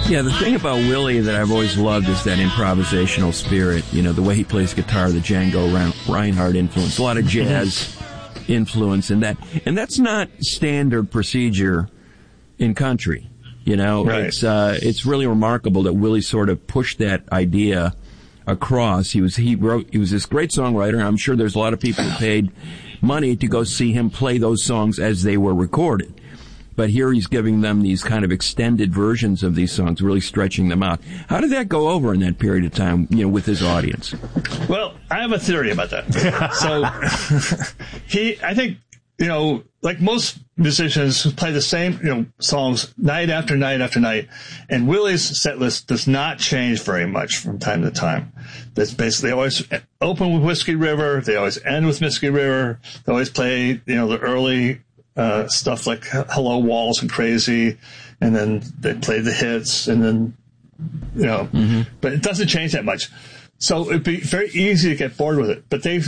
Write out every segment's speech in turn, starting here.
Yeah, the thing about Willie that I've always loved is that improvisational spirit. You know, the way he plays guitar, the Django Reinhardt influence, a lot of jazz influence in that. And that's not standard procedure in country. You know, right. It's really remarkable that Willie sort of pushed that idea across. He was this great songwriter. I'm sure there's a lot of people who paid money to go see him play those songs as they were recorded. But here he's giving them these kind of extended versions of these songs, really stretching them out. How did that go over in that period of time, you know, with his audience? Well, I have a theory about that. So I think, you know, like most musicians who play the same, you know, songs night after night after night, and Willie's set list does not change very much from time to time. That's basically, they always open with Whiskey River, they always end with Whiskey River, they always play, you know, the early stuff like Hello Walls and Crazy, and then they play the hits, and then, you know, but it doesn't change that much. So it'd be very easy to get bored with it. But he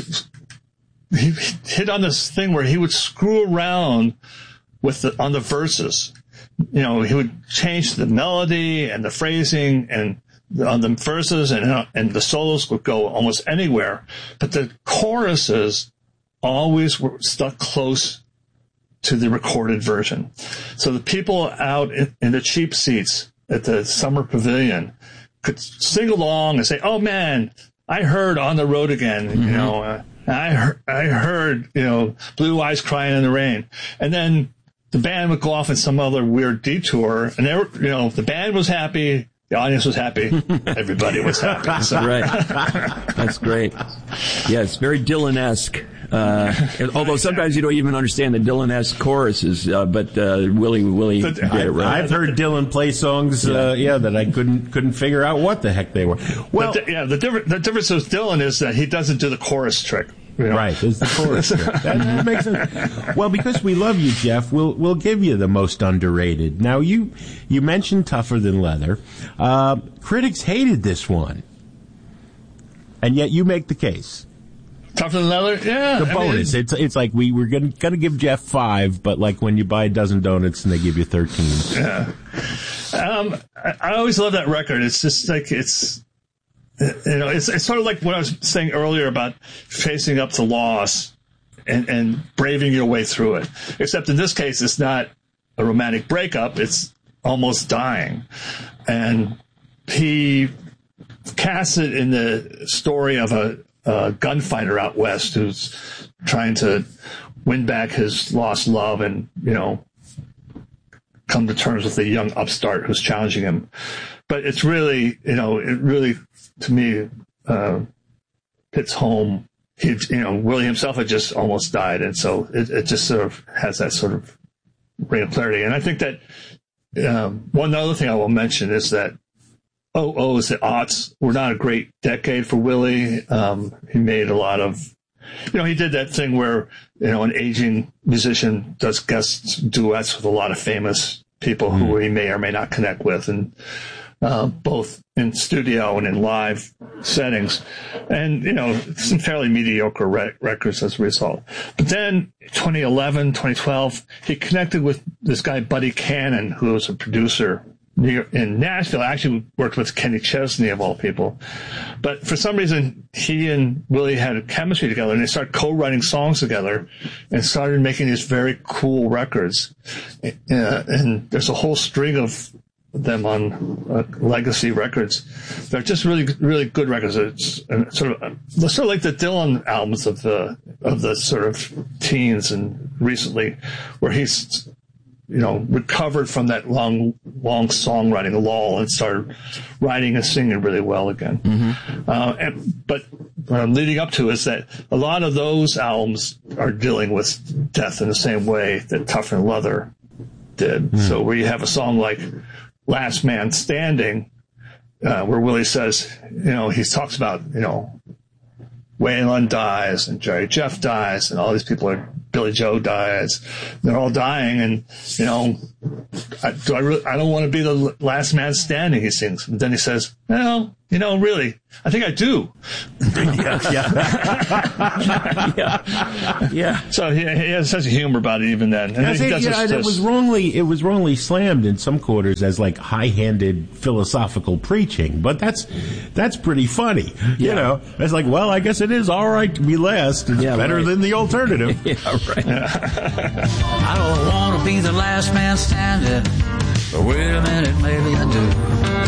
hit on this thing where he would screw around on the verses. You know, he would change the melody and the phrasing and on the verses, and the solos would go almost anywhere. But the choruses always were stuck close to the recorded version. So the people out in the cheap seats at the Summer Pavilion could sing along and say, "Oh man, I heard On the Road Again," you know, I heard, you know, Blue Eyes Crying in the Rain. And then the band would go off in some other weird detour, and you know, the band was happy, the audience was happy, everybody was happy. So. Right. That's great. Yeah, it's very Dylan-esque. Although sometimes you don't even understand the Dylan-esque choruses, but Willie did it right. I've heard Dylan play songs, that I couldn't figure out what the heck they were. Well, the difference with Dylan is that he doesn't do the chorus trick. You know? Right, it's the chorus trick. That makes sense. Well, because we love you, Jeff, we'll give you the most underrated. Now, you mentioned Tougher Than Leather. Critics hated this one, and yet you make the case. Tougher Than Leather? Yeah. The bonus. It's like we were going to give Jeff 5, but like when you buy a dozen donuts and they give you 13. Yeah. I always love that record. It's just like, it's sort of like what I was saying earlier about facing up to loss and braving your way through it. Except in this case, it's not a romantic breakup. It's almost dying. And he casts it in the story of a gunfighter out west who's trying to win back his lost love and, you know, come to terms with a young upstart who's challenging him. But it's really, you know, to me, hits home. Willie himself had just almost died. And so it just sort of has that sort of ring of clarity. And I think that, one other thing I will mention is that is the aughts were not a great decade for Willie. He made a lot of, he did that thing where, an aging musician does guest duets with a lot of famous people who he may or may not connect with, and both in studio and in live settings, and, some fairly mediocre records as a result. But then 2011, 2012, he connected with this guy, Buddy Cannon, who was a producer in Nashville. I actually worked with Kenny Chesney, of all people. But for some reason, he and Willie had a chemistry together, and they started co-writing songs together and started making these very cool records. And there's a whole string of them on Legacy Records. They're just really, really good records. It's sort of like the Dylan albums of the sort of teens and recently, where he's recovered from that long songwriting lull and started writing and singing really well again. Mm-hmm. But what I'm leading up to is that a lot of those albums are dealing with death in the same way that Tougher Than Leather did. Mm-hmm. So where you have a song like Last Man Standing, where Willie says, he talks about, Waylon dies and Jerry Jeff dies and all these people Billy Joe dies. They're all dying, and I don't want to be the last man standing, he sings. And then he says, well, really, I think I do. Yeah. So he has a sense of humor about it even then. And it was wrongly slammed in some quarters as like high-handed philosophical preaching, but that's pretty funny. Yeah. It's like, well, I guess it is all right to be last. It's better than the alternative. Yeah, right. I don't want to be the last man standing, but wait a minute, maybe I do.